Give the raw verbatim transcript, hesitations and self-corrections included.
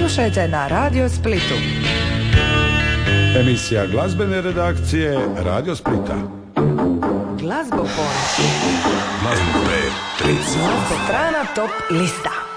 Slušajte na Radio Splitu. Emisija glazbene redakcije Radio Splita. Glazbopon. Glazbopon. Glazbetrana top lista.